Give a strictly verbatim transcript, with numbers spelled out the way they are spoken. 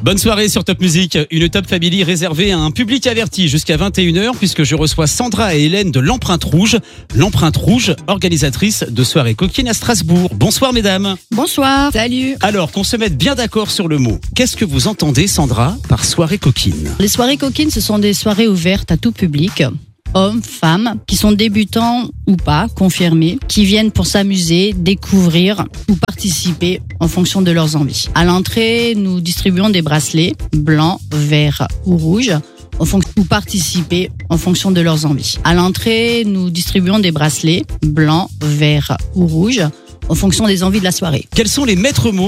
Bonne soirée sur Top Music, une Top Family réservée à un public averti jusqu'à vingt et une heures puisque je reçois Sandra et Hélène de l'Empreinte Rouge. L'Empreinte Rouge, organisatrice de soirées coquines à Strasbourg. Bonsoir mesdames. Bonsoir. Salut. Alors qu'on se mette bien d'accord sur le mot. Qu'est-ce que vous entendez Sandra par soirée coquine? Les soirées coquines, ce sont des soirées ouvertes à tout public. Hommes, femmes, qui sont débutants ou pas, confirmés, qui viennent pour s'amuser, découvrir ou participer en fonction de leurs envies. À l'entrée, nous distribuons des bracelets blancs, verts ou rouges en fonction ou participer en fonction de leurs envies. À l'entrée, nous distribuons des bracelets blancs, verts ou rouges en fonction des envies de la soirée. Quels sont les maîtres mots